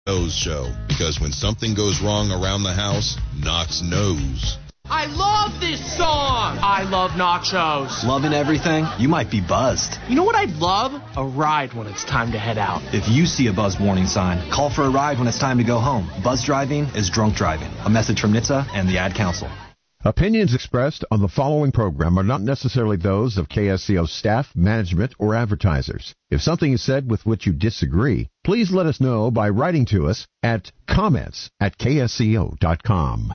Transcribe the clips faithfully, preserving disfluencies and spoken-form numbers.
Knows show, because when something goes wrong around the house, Knox knows. I love this song! I love nachos. Loving everything? You might be buzzed. You know what I'd love? A ride when it's time to head out. If you see a buzz warning sign, call for a ride when it's time to go home. Buzz driving is drunk driving. A message from N H T S A and the Ad Council. Opinions expressed on the following program are not necessarily those of K S C O staff, management, or advertisers. If something is said with which you disagree, please let us know by writing to us at comments at K S C O dot com.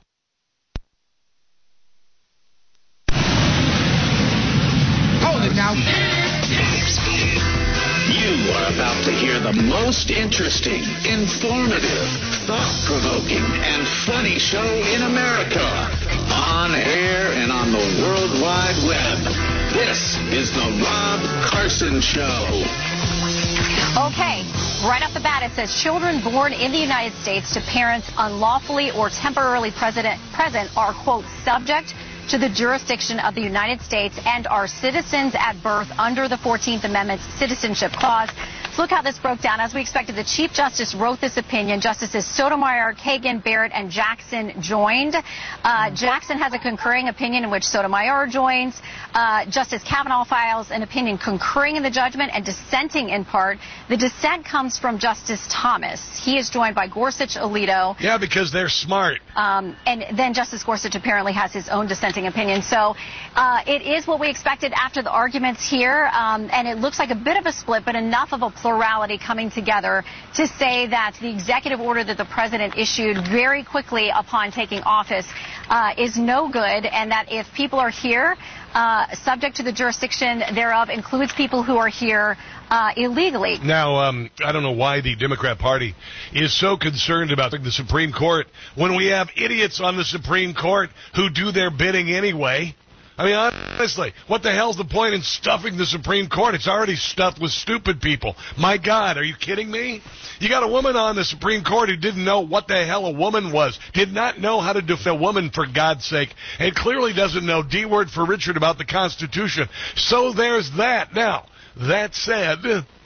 Hold it now. You are about to hear the most interesting, informative, thought-provoking, and funny show in America. On air and on the World Wide Web. This is the Rob Carson Show. Okay, right off the bat, it says children born in the United States to parents unlawfully or temporarily present, present are, quote, subject to the jurisdiction of the United States and are citizens at birth under the fourteenth Amendment's Citizenship Clause. So look how this broke down. As we expected, the Chief Justice wrote this opinion. Justices Sotomayor, Kagan, Barrett, and Jackson joined. Uh, Jackson has a concurring opinion in which Sotomayor joins. Uh, Justice Kavanaugh files an opinion concurring in the judgment and dissenting in part. The dissent comes from Justice Thomas. He is joined by Gorsuch, Alito. Yeah, because they're smart. Um, and then Justice Gorsuch apparently has his own dissenting opinion. So uh, it is what we expected after the arguments here, um, and it looks like a bit of a split, but enough of a plurality coming together to say that the executive order that the president issued very quickly upon taking office uh, is no good, and that if people are here, uh, subject to the jurisdiction thereof includes people who are here uh, illegally. Now, um, I don't know why the Democrat Party is so concerned about the Supreme Court when we have idiots on the Supreme Court who do their bidding anyway. I mean, honestly, what the hell's the point in stuffing the Supreme Court? It's already stuffed with stupid people. My God, are you kidding me? You got a woman on the Supreme Court who didn't know what the hell a woman was, did not know how to defend a woman, for God's sake, and clearly doesn't know D word for Richard about the Constitution. So there's that. Now, that said,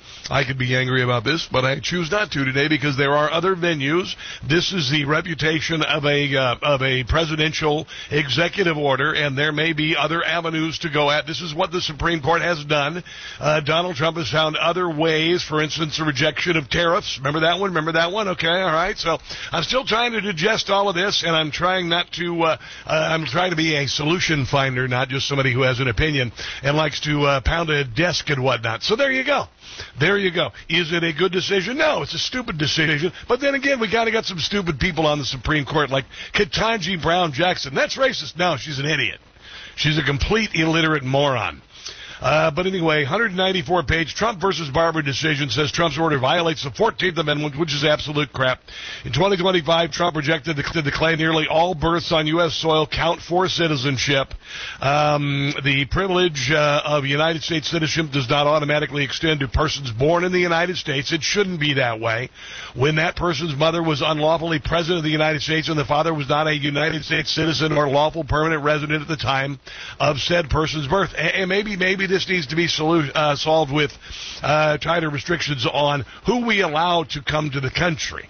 I could be angry about this, but I choose not to today because there are other venues. This is the reputation of a uh, of a presidential executive order, and there may be other avenues to go at. This is what the Supreme Court has done. Uh, Donald Trump has found other ways, for instance, the rejection of tariffs. Remember that one? Remember that one? Okay, all right. So I'm still trying to digest all of this, and I'm trying not to, uh, uh, I'm trying to be a solution finder, not just somebody who has an opinion and likes to uh, pound a desk and whatnot. So there you go. There you go. Is it a good decision? No, it's a stupid decision. But then again, we kind of got some stupid people on the Supreme Court like Ketanji Brown Jackson. That's racist. No, she's an idiot. She's a complete illiterate moron. Uh, but anyway, one hundred ninety-four page Trump versus Barber decision says Trump's order violates the fourteenth Amendment, which is absolute crap. In twenty twenty-five, Trump rejected the, to declare nearly all births on U S soil count for citizenship. Um, the privilege uh, of United States citizenship does not automatically extend to persons born in the United States. It shouldn't be that way. When that person's mother was unlawfully president of the United States and the father was not a United States citizen or lawful permanent resident at the time of said person's birth. And maybe, maybe this needs to be solu- uh, solved with uh, tighter restrictions on who we allow to come to the country.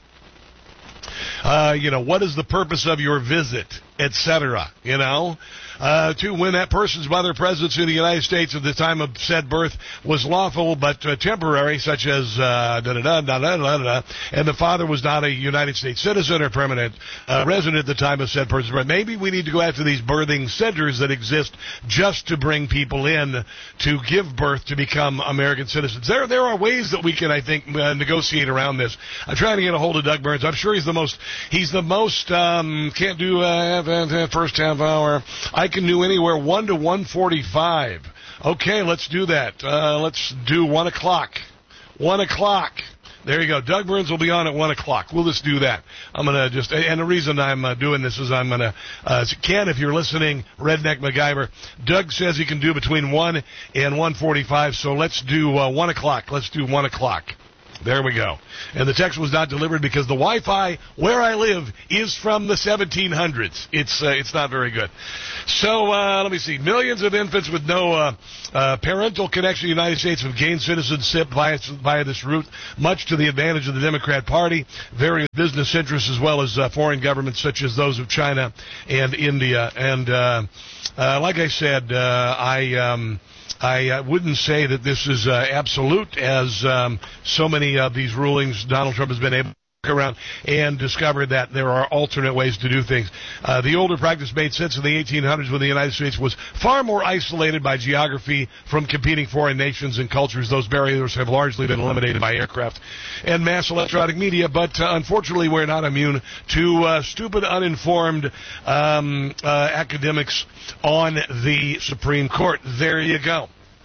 Uh, you know, what is the purpose of your visit, et cetera, you know? Uh, to when that person's mother presidency in the United States at the time of said birth was lawful but uh, temporary, such as uh, da da da da da da da, and the father was not a United States citizen or permanent uh, resident at the time of said person's birth. Maybe we need to go after these birthing centers that exist just to bring people in to give birth to become American citizens. There, there are ways that we can, I think, uh, negotiate around this. I'm trying to get a hold of Doug Burns. I'm sure he's the most. He's the most. Um, can't do uh, first half hour. I can do anywhere one to one forty-five. Okay, let's do that. Uh, let's do one o'clock. One o'clock. There you go. Doug Burns will be on at one o'clock. We'll just do that. I'm going to just, and the reason I'm uh, doing this is I'm going to, uh, Ken, if you're listening, Redneck MacGyver, Doug says he can do between one and one forty-five, so let's do uh, one o'clock. Let's do one o'clock. There we go. And the text was not delivered because the Wi-Fi where I live is from the seventeen hundreds. It's uh, it's not very good. So uh, let me see. Millions of infants with no uh, uh, parental connection to the United States have gained citizenship via, via this route, much to the advantage of the Democrat Party, various business interests, as well as uh, foreign governments such as those of China and India. And uh, uh, like I said, uh, I... Um, I uh, wouldn't say that this is uh, absolute, as um, so many of these rulings Donald Trump has been able to look around and discover that there are alternate ways to do things. Uh, the older practice made sense in the eighteen hundreds when the United States was far more isolated by geography from competing foreign nations and cultures. Those barriers have largely been eliminated by aircraft and mass electronic media, but uh, unfortunately we're not immune to uh, stupid, uninformed um, uh, academics on the Supreme Court. There you go.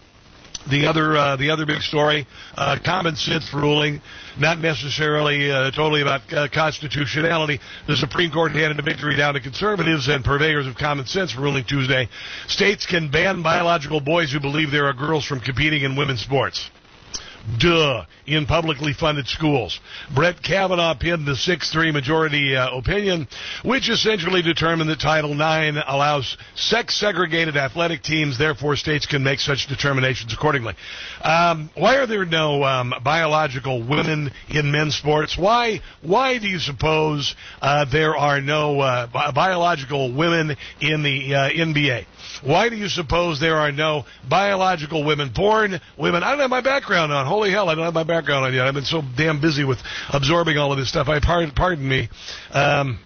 The other, uh, the other big story, uh, common sense ruling, not necessarily uh, totally about uh, constitutionality. The Supreme Court handed a victory down to conservatives and purveyors of common sense ruling Tuesday. States can ban biological boys who believe there are girls from competing in women's sports. Duh, in publicly funded schools. Brett Kavanaugh pinned the six three majority uh, opinion, which essentially determined that Title nine allows sex-segregated athletic teams, therefore states can make such determinations accordingly. Um, why are there no um, biological women in men's sports? Why Why do you suppose uh, there are no uh, bi- biological women in the uh, N B A? Why do you suppose there are no biological women, born women? I don't have my background on. Holy hell, I don't have my background on yet. I've been so damn busy with absorbing all of this stuff. I pardon, pardon me. Um,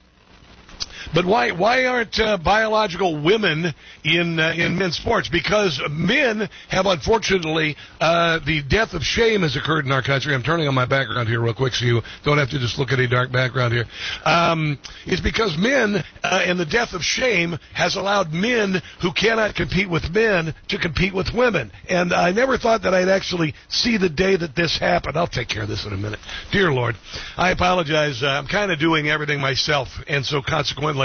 But why why aren't uh, biological women in uh, in men's sports? Because men have, unfortunately, uh, the death of shame has occurred in our country. I'm turning on my background here real quick so you don't have to just look at a dark background here. Um, it's because men uh, and the death of shame has allowed men who cannot compete with men to compete with women. And I never thought that I'd actually see the day that this happened. I'll take care of this in a minute. Dear Lord, I apologize. Uh, I'm kind of doing everything myself, and so consequently,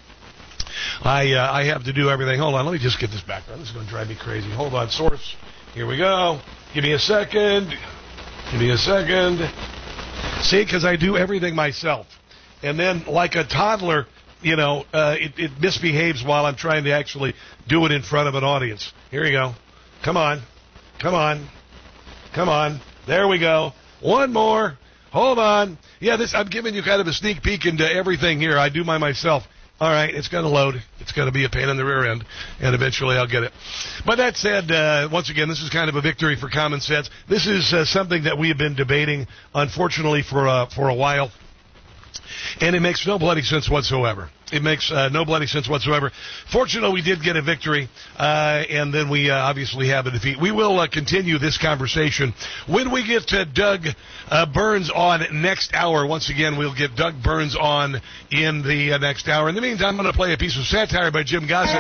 I uh, I have to do everything. Hold on, let me just get this background. This is going to drive me crazy. Hold on, source. Here we go. Give me a second. Give me a second. See, because I do everything myself. And then, like a toddler, you know, uh, it, it misbehaves while I'm trying to actually do it in front of an audience. Here you go. Come on. Come on. Come on. There we go. One more. Hold on. Yeah, this I'm giving you kind of a sneak peek into everything here. I do my myself. All right, it's going to load. It's going to be a pain in the rear end, and eventually I'll get it. But that said, uh, once again, this is kind of a victory for common sense. This is uh, something that we have been debating, unfortunately, for uh, for a while, and it makes no bloody sense whatsoever. It makes uh, no bloody sense whatsoever. Fortunately, we did get a victory, uh, and then we uh, obviously have a defeat. We will uh, continue this conversation when we get uh, Doug uh, Burns on next hour. Once again, we'll get Doug Burns on in the uh, next hour. In the meantime, I'm going to play a piece of satire by Jim Gossett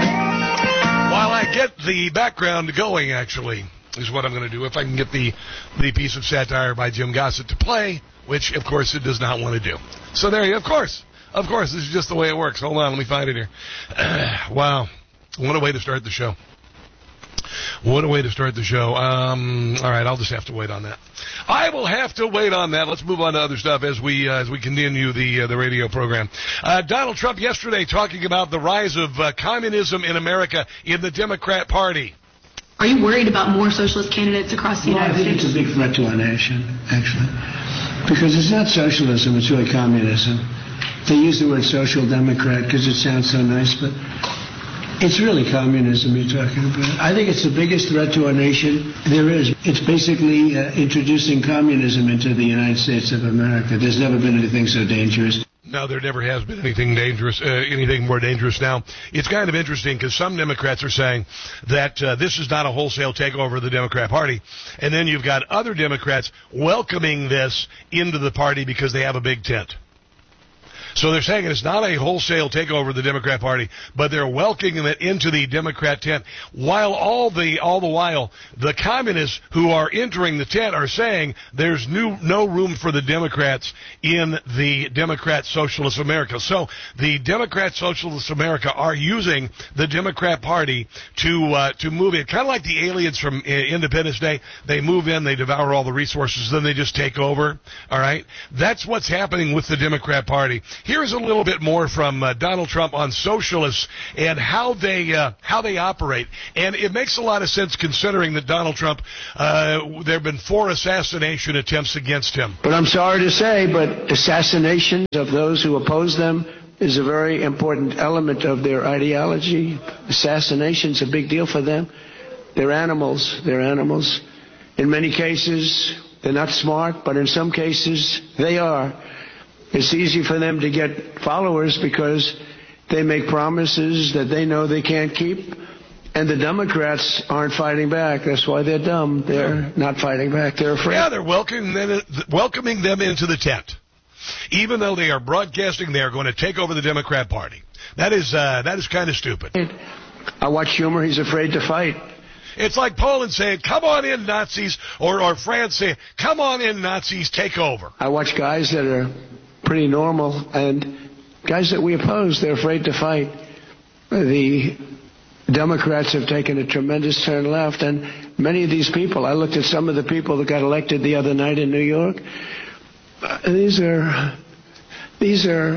while I get the background going, actually, is what I'm going to do. If I can get the, the piece of satire by Jim Gossett to play, which, of course, it does not want to do. So there you go. Of course. Of course, this is just the way it works. Hold on, let me find it here. Wow. What a way to start the show. What a way to start the show. Um, all right, I'll just have to wait on that. I will have to wait on that. Let's move on to other stuff as we uh, as we continue the uh, the radio program. Uh, Donald Trump yesterday talking about the rise of uh, communism in America in the Democrat Party. Are you worried about more socialist candidates across the well, United States? I think it's a big threat to our nation, actually, because it's not socialism, it's really communism. They use the word social democrat because it sounds so nice, but it's really communism you're talking about. I think it's the biggest threat to our nation there is. It's basically uh, introducing communism into the United States of America. There's never been anything so dangerous. No, there never has been anything dangerous, uh, anything more dangerous now. It's kind of interesting because some Democrats are saying that uh, this is not a wholesale takeover of the Democrat Party. And then you've got other Democrats welcoming this into the party because they have a big tent. So they're saying it's not a wholesale takeover of the Democrat Party, but they're welcoming it into the Democrat tent. While all the all the while, the communists who are entering the tent are saying there's new, no room for the Democrats in the Democrat Socialist America. So the Democrat Socialist America are using the Democrat Party to uh, to move in, kind of like the aliens from uh, Independence Day. They move in, they devour all the resources, then they just take over. All right, that's what's happening with the Democrat Party. Here's a little bit more from uh, Donald Trump on socialists and how they uh, how they operate, and it makes a lot of sense considering that Donald Trump, uh, there have been four assassination attempts against him. But I'm sorry to say, but assassinations of those who oppose them is a very important element of their ideology. Assassination's a big deal for them. They're animals. They're animals. In many cases, they're not smart, but in some cases, they are. It's easy for them to get followers because they make promises that they know they can't keep. And the Democrats aren't fighting back. That's why they're dumb. They're not fighting back. They're afraid. Yeah, they're welcoming them, welcoming them into the tent. Even though they are broadcasting they are going to take over the Democrat Party. That is uh, that is kind of stupid. I watch Schumer. He's afraid to fight. It's like Poland saying, come on in, Nazis, or, or France saying, come on in, Nazis, take over. I watch guys that are pretty normal and guys that we oppose. They're afraid to fight. The Democrats have taken a tremendous turn left, and many of these people, I looked at some of the people that got elected the other night in New York. Uh, these are, these are,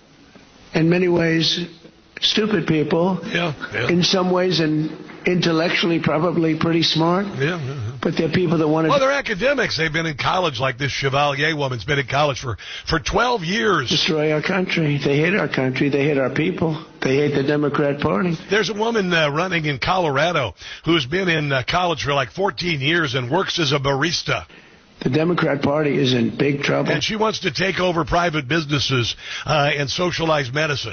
in many ways, stupid people. Yeah, yeah. In some ways, and intellectually probably pretty smart. Yeah, yeah. But they're people that want to... Well, they're academics. They've been in college, like this Chevalier woman's been in college for, for twelve years. Destroy our country. They hate our country. They hate our people. They hate the Democrat Party. There's a woman uh, running in Colorado who's been in uh, college for like fourteen years and works as a barista. The Democrat Party is in big trouble. And she wants to take over private businesses uh, and socialize medicine.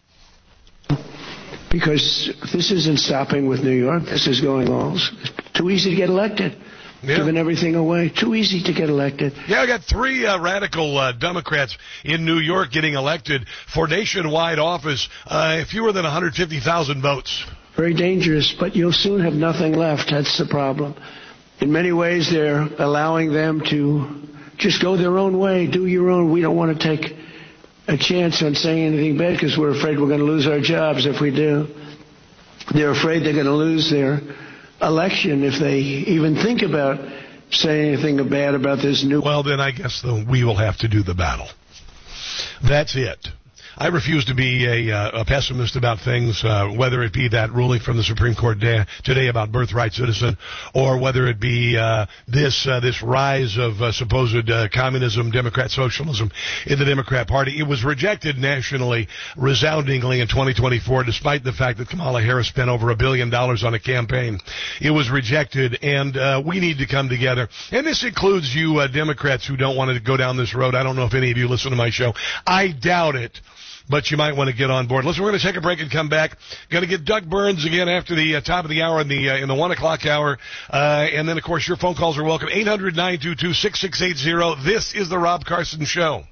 Because this isn't stopping with New York. This is going on. It's too easy to get elected. Yeah. Giving everything away. Too easy to get elected. Yeah, I got three uh, radical uh, Democrats in New York getting elected for nationwide office, uh, fewer than one hundred fifty thousand votes. Very dangerous, but you'll soon have nothing left. That's the problem. In many ways, they're allowing them to just go their own way, do your own. We don't want to take a chance on saying anything bad because we're afraid we're going to lose our jobs if we do. They're afraid they're going to lose their election if they even think about saying anything bad about this new... Well, then I guess the, we will have to do the battle. That's it. I refuse to be a, uh, a pessimist about things, uh, whether it be that ruling from the Supreme Court day, today about birthright citizen, or whether it be uh, this uh, this rise of uh, supposed uh, communism, Democrat socialism in the Democrat Party. It was rejected nationally, resoundingly in twenty twenty-four, despite the fact that Kamala Harris spent over a billion dollars on a campaign. It was rejected, and uh, we need to come together. And this includes you uh, Democrats who don't want to go down this road. I don't know if any of you listen to my show. I doubt it. But you might want to get on board. Listen, we're going to take a break and come back. Going to get Doug Burns again after the uh, top of the hour in the uh, in the one o'clock hour. Uh, and then, of course, your phone calls are welcome. eight hundred, nine two two, six six eight zero. This is the Rob Carson Show.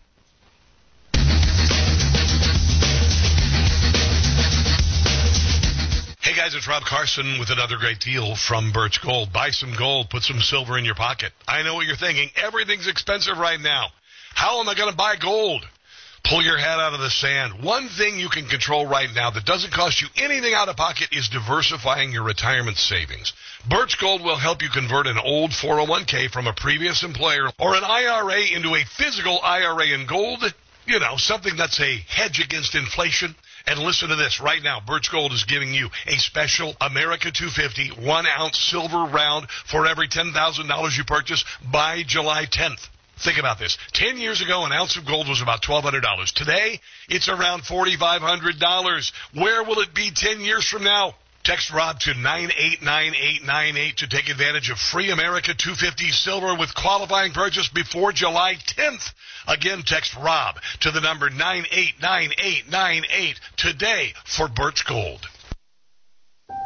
Hey, guys, it's Rob Carson with another great deal from Birch Gold. Buy some gold. Put some silver in your pocket. I know what you're thinking. Everything's expensive right now. How am I going to buy gold? Pull your head out of the sand. One thing you can control right now that doesn't cost you anything out of pocket is diversifying your retirement savings. Birch Gold will help you convert an old four oh one k from a previous employer or an I R A into a physical I R A in gold. You know, something that's a hedge against inflation. And listen to this. Right now, Birch Gold is giving you a special America two fifty one-ounce silver round for every ten thousand dollars you purchase by July tenth. Think about this. Ten years ago, an ounce of gold was about twelve hundred dollars. Today, it's around four thousand five hundred dollars. Where will it be ten years from now? Text Rob to nine eight nine eight nine eight to take advantage of free America two fifty silver with qualifying purchase before July tenth. Again, text Rob to the number nine eight nine eight nine eight today for Birch Gold.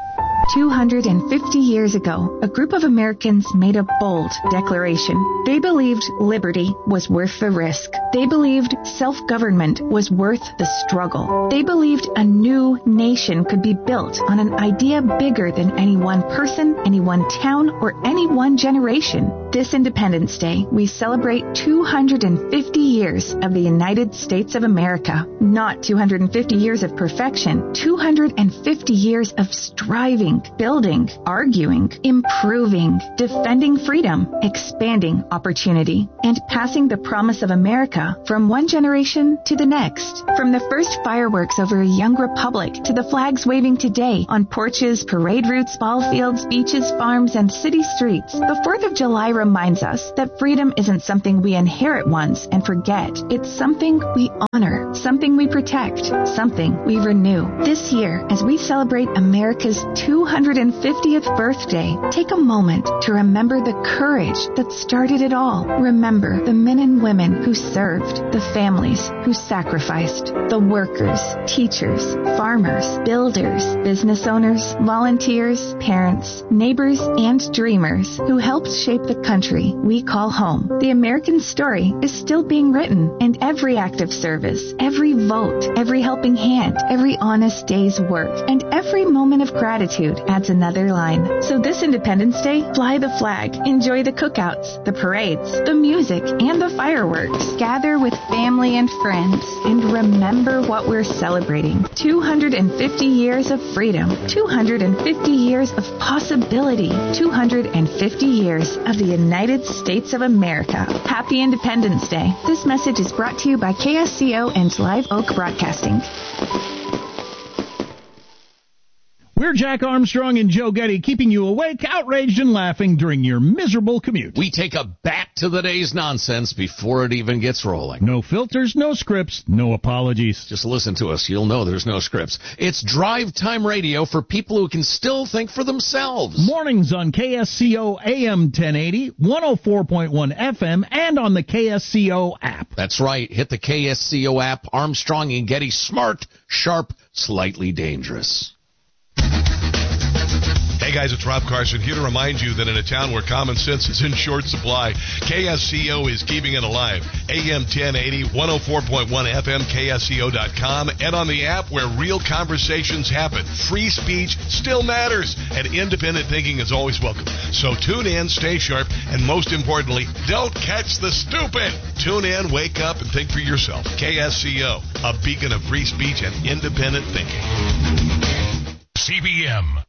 two hundred fifty years ago, a group of Americans made a bold declaration. They believed liberty was worth the risk. They believed self-government was worth the struggle. They believed a new nation could be built on an idea bigger than any one person, any one town, or any one generation. This Independence Day, we celebrate two hundred fifty years of the United States of America. Not two hundred fifty years of perfection, two hundred fifty years of striving, building, arguing, improving, defending freedom, expanding opportunity, and passing the promise of America from one generation to the next. From the first fireworks over a young republic to the flags waving today on porches, parade routes, ball fields, beaches, farms, and city streets, the fourth of July reminds us that freedom isn't something we inherit once and forget. It's something we honor, something we protect, something we renew. This year, as we celebrate America's two hundred fiftieth birthday, take a moment to remember the courage that started it all. Remember the men and women who served, the families who sacrificed, the workers, teachers, farmers, builders, business owners, volunteers, parents, neighbors, and dreamers who helped shape the country we call home. The American story is still being written, and every act of service, every vote, every helping hand, every honest day's work, and every moment of gratitude adds another line. So this Independence Day, fly the flag, enjoy the cookouts, the parades, the music, and the fireworks. Gather with family and friends, and remember what we're celebrating. two hundred fifty years of freedom, two hundred fifty years of possibility, two hundred fifty years of the United States of America. Happy Independence Day. This message is brought to you by K S C O and Live Oak Broadcasting. We're Jack Armstrong and Joe Getty, keeping you awake, outraged, and laughing during your miserable commute. We take a back to the day's nonsense before it even gets rolling. No filters, no scripts, no apologies. Just listen to us. You'll know there's no scripts. It's drive time radio for people who can still think for themselves. Mornings on K S C O A M ten eighty, one oh four point one F M, and on the K S C O app. That's right. Hit the K S C O app. Armstrong and Getty, smart, sharp, slightly dangerous. Hey guys, it's Rob Carson here to remind you that in a town where common sense is in short supply, K S C O is keeping it alive. A M ten eighty, one oh four point one F M, K S C O dot com, and on the app where real conversations happen. Free speech still matters, and independent thinking is always welcome. So tune in, stay sharp, and most importantly, don't catch the stupid. Tune in, wake up, and think for yourself. K S C O, a beacon of free speech and independent thinking. C B M,